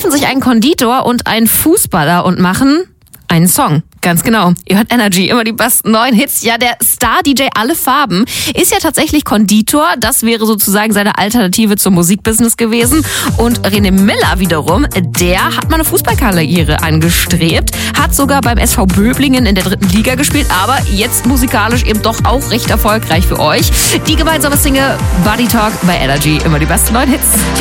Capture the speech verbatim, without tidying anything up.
treffen sich ein Konditor und ein Fußballer und machen einen Song. Ganz genau. Ihr hört Energy, immer die besten neuen Hits. Ja, der Star-D J Alle Farben ist ja tatsächlich Konditor. Das wäre sozusagen seine Alternative zum Musikbusiness gewesen. Und René Miller wiederum, der hat mal eine Fußballkarriere angestrebt, hat sogar beim S V Böblingen in der dritten Liga gespielt, aber jetzt musikalisch eben doch auch recht erfolgreich für euch. Die gemeinsame Single Body Talk bei Energy, immer die besten neuen Hits.